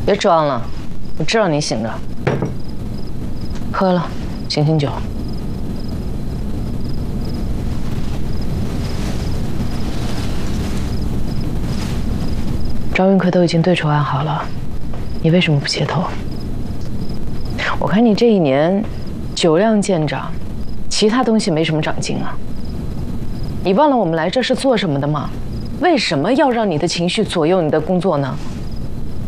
别装了，我知道你醒着。喝了，醒醒酒。赵云奎都已经对筹安好了，你为什么不接头？我看你这一年酒量见长，其他东西没什么长进啊。你忘了我们来这是做什么的吗？为什么要让你的情绪左右你的工作呢？